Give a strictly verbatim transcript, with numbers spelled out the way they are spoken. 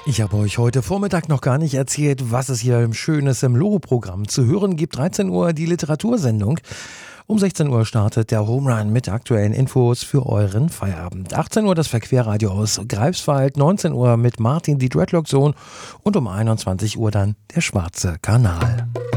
Ich habe euch heute Vormittag noch gar nicht erzählt, was es hier Schönes im Loro-Programm zu hören gibt. dreizehn Uhr die Literatursendung. Um sechzehn Uhr startet der Home Run mit aktuellen Infos für euren Feierabend. achtzehn Uhr das Verquerradio aus Greifswald, neunzehn Uhr mit Martin die Dreadlock Zone und um einundzwanzig Uhr dann der Schwarze Kanal.